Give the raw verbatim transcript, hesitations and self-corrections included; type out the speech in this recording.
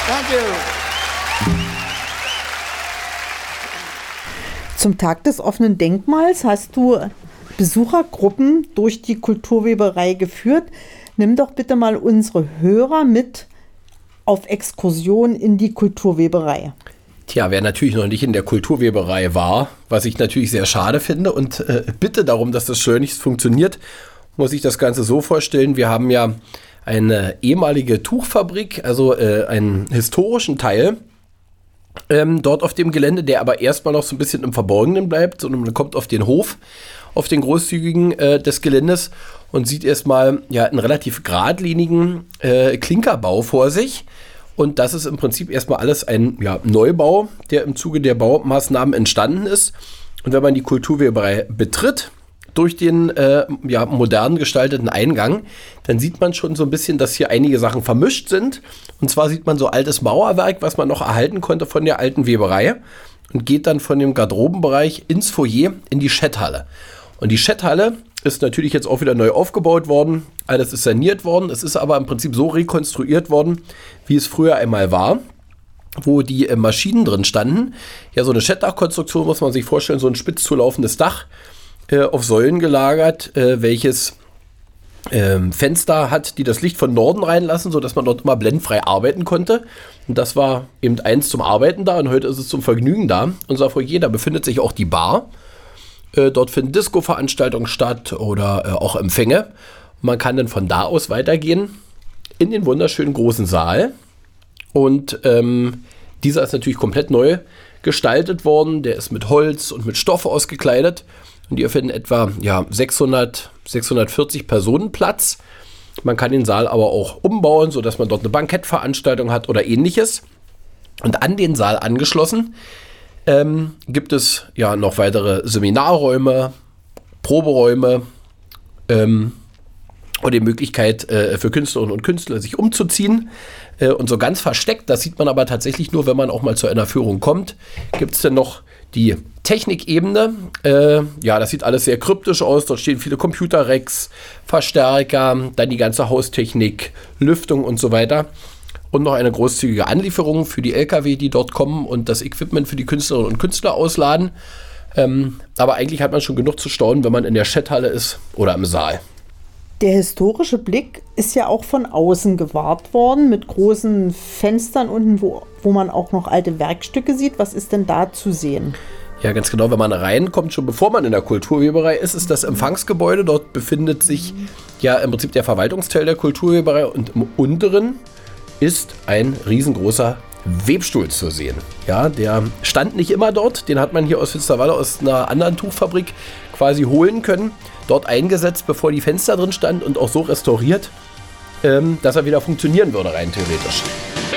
Danke. Zum Tag des offenen Denkmals hast du Besuchergruppen durch die Kulturweberei geführt. Nimm doch bitte mal unsere Hörer mit auf Exkursion in die Kulturweberei. Tja, wer natürlich noch nicht in der Kulturweberei war, was ich natürlich sehr schade finde und äh, bitte darum, dass das schleunigst funktioniert, muss ich das Ganze so vorstellen. Wir haben ja eine ehemalige Tuchfabrik, also äh, einen historischen Teil ähm, dort auf dem Gelände, der aber erstmal noch so ein bisschen im Verborgenen bleibt, sondern man kommt auf den Hof, auf den großzügigen äh, des Geländes und sieht erstmal ja einen relativ geradlinigen äh, Klinkerbau vor sich. Und das ist im Prinzip erstmal alles ein ja, Neubau, der im Zuge der Baumaßnahmen entstanden ist. Und wenn man die Kulturweberei betritt, durch den äh, ja, modern gestalteten Eingang, dann sieht man schon so ein bisschen, dass hier einige Sachen vermischt sind. Und zwar sieht man so altes Mauerwerk, was man noch erhalten konnte von der alten Weberei und geht dann von dem Garderobenbereich ins Foyer in die Schetthalle. Und die Schetthalle ist natürlich jetzt auch wieder neu aufgebaut worden. Alles ist saniert worden. Es ist aber im Prinzip so rekonstruiert worden, wie es früher einmal war, wo die äh, Maschinen drin standen. Ja, so eine Schettdachkonstruktion muss man sich vorstellen, so ein spitz zulaufendes Dach äh, auf Säulen gelagert, äh, welches äh, Fenster hat, die das Licht von Norden reinlassen, sodass man dort immer blendfrei arbeiten konnte. Und das war eben eins zum Arbeiten da und heute ist es zum Vergnügen da. Unser Foyer, da befindet sich auch die Bar. Äh, dort finden Disco-Veranstaltungen statt oder äh, auch Empfänge. Man kann dann von da aus weitergehen in den wunderschönen großen Saal. Und ähm, dieser ist natürlich komplett neu gestaltet worden. Der ist mit Holz und mit Stoff ausgekleidet. Und hier finden etwa ja, sechshundert, sechshundertvierzig Personen Platz. Man kann den Saal aber auch umbauen, sodass man dort eine Bankettveranstaltung hat oder ähnliches. Und an den Saal angeschlossen Ähm, gibt es ja noch weitere Seminarräume, Proberäume ähm, und die Möglichkeit äh, für Künstlerinnen und Künstler sich umzuziehen. Äh, und so ganz versteckt, das sieht man aber tatsächlich nur, wenn man auch mal zu einer Führung kommt, gibt es dann noch die Technikebene. Äh, ja, das sieht alles sehr kryptisch aus. Dort stehen viele Computerracks, Verstärker, dann die ganze Haustechnik, Lüftung und so weiter. Und noch eine großzügige Anlieferung für die L K W, die dort kommen und das Equipment für die Künstlerinnen und Künstler ausladen. Ähm, aber eigentlich hat man schon genug zu staunen, wenn man in der Schetthalle ist oder im Saal. Der historische Blick ist ja auch von außen gewahrt worden, mit großen Fenstern unten, wo, wo man auch noch alte Werkstücke sieht. Was ist denn da zu sehen? Ja, ganz genau. Wenn man reinkommt, schon bevor man in der Kulturweberei ist, ist das Empfangsgebäude. Dort befindet sich ja im Prinzip der Verwaltungsteil der Kulturweberei und im unteren ist ein riesengroßer Webstuhl zu sehen. Ja, der stand nicht immer dort. Den hat man hier aus Finsterwalde aus einer anderen Tuchfabrik quasi holen können. Dort eingesetzt, bevor die Fenster drin standen und auch so restauriert, ähm, dass er wieder funktionieren würde, rein theoretisch.